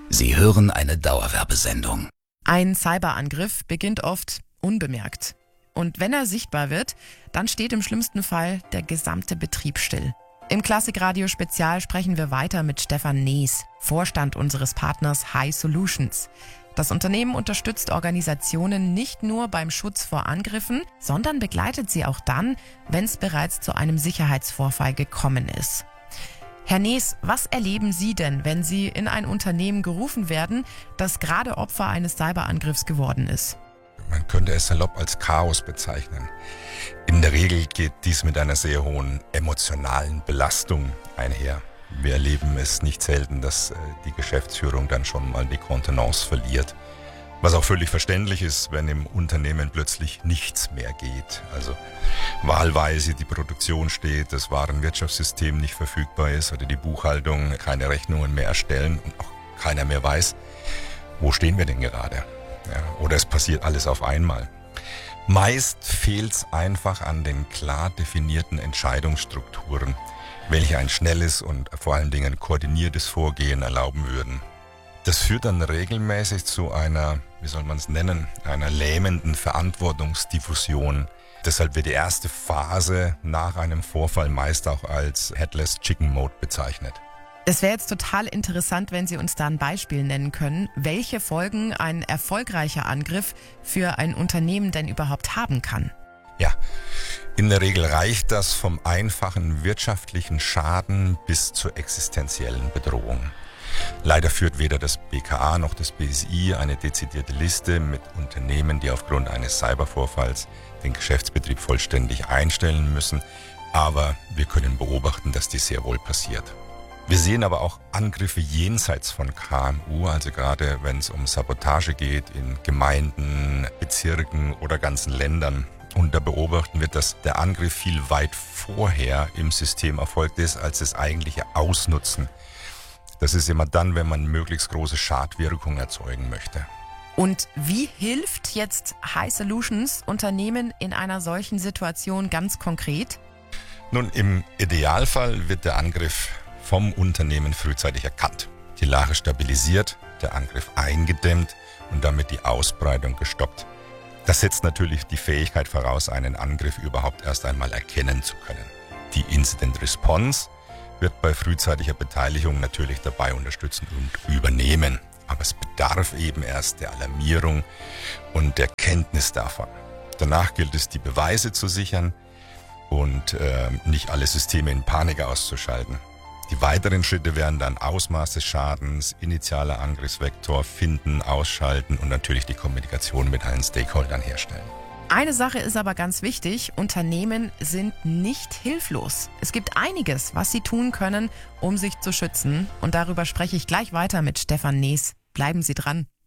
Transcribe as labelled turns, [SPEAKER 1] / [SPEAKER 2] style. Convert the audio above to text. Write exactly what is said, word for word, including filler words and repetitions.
[SPEAKER 1] Sie hören eine Dauerwerbesendung.
[SPEAKER 2] Ein Cyberangriff beginnt oft unbemerkt. Und wenn er sichtbar wird, dann steht im schlimmsten Fall der gesamte Betrieb still. Im Klassikradio Spezial sprechen wir weiter mit Stefan Nees, Vorstand unseres Partners High Solutions. Das Unternehmen unterstützt Organisationen nicht nur beim Schutz vor Angriffen, sondern begleitet sie auch dann, wenn es bereits zu einem Sicherheitsvorfall gekommen ist. Herr Nees, was erleben Sie denn, wenn Sie in ein Unternehmen gerufen werden, das gerade Opfer eines Cyberangriffs geworden ist?
[SPEAKER 3] Man könnte es salopp als Chaos bezeichnen. In der Regel geht dies mit einer sehr hohen emotionalen Belastung einher. Wir erleben es nicht selten, dass die Geschäftsführung dann schon mal die Kontenance verliert. Was auch völlig verständlich ist, wenn im Unternehmen plötzlich nichts mehr geht. Also wahlweise die Produktion steht, das Warenwirtschaftssystem nicht verfügbar ist oder die Buchhaltung keine Rechnungen mehr erstellen und auch keiner mehr weiß, wo stehen wir denn gerade? Ja, oder es passiert alles auf einmal. Meist fehlt es einfach an den klar definierten Entscheidungsstrukturen, welche ein schnelles und vor allen Dingen koordiniertes Vorgehen erlauben würden. Das führt dann regelmäßig zu einer, wie soll man es nennen, einer lähmenden Verantwortungsdiffusion. Deshalb wird die erste Phase nach einem Vorfall meist auch als Headless Chicken Mode bezeichnet.
[SPEAKER 2] Es wäre jetzt total interessant, wenn Sie uns da ein Beispiel nennen können, welche Folgen ein erfolgreicher Angriff für ein Unternehmen denn überhaupt haben kann.
[SPEAKER 3] Ja, in der Regel reicht das vom einfachen wirtschaftlichen Schaden bis zur existenziellen Bedrohung. Leider führt weder das B K A noch das B S I eine dezidierte Liste mit Unternehmen, die aufgrund eines Cybervorfalls den Geschäftsbetrieb vollständig einstellen müssen. Aber wir können beobachten, dass dies sehr wohl passiert. Wir sehen aber auch Angriffe jenseits von K M U, also gerade wenn es um Sabotage geht in Gemeinden, Bezirken oder ganzen Ländern. Und da beobachten wir, dass der Angriff viel weit vorher im System erfolgt ist, als das eigentliche Ausnutzen. Das ist immer dann, wenn man möglichst große Schadwirkung erzeugen möchte.
[SPEAKER 2] Und wie hilft jetzt High Solutions Unternehmen in einer solchen Situation ganz konkret?
[SPEAKER 3] Nun, im Idealfall wird der Angriff vom Unternehmen frühzeitig erkannt, die Lage stabilisiert, der Angriff eingedämmt und damit die Ausbreitung gestoppt. Das setzt natürlich die Fähigkeit voraus, einen Angriff überhaupt erst einmal erkennen zu können. Die Incident Response wird bei frühzeitiger Beteiligung natürlich dabei unterstützen und übernehmen. Aber es bedarf eben erst der Alarmierung und der Kenntnis davon. Danach gilt es, die Beweise zu sichern und äh, nicht alle Systeme in Panik auszuschalten. Die weiteren Schritte wären dann Ausmaß des Schadens, initialer Angriffsvektor, finden, ausschalten und natürlich die Kommunikation mit allen Stakeholdern herstellen.
[SPEAKER 2] Eine Sache ist aber ganz wichtig, Unternehmen sind nicht hilflos. Es gibt einiges, was sie tun können, um sich zu schützen. Und darüber spreche ich gleich weiter mit Stefan Nees. Bleiben Sie dran.